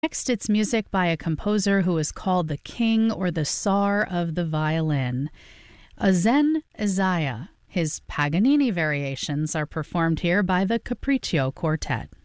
Next, it's music by a composer who is called the king or the czar of the violin, Azen Isaiah. His Paganini variations are performed here by the Capriccio Quartet.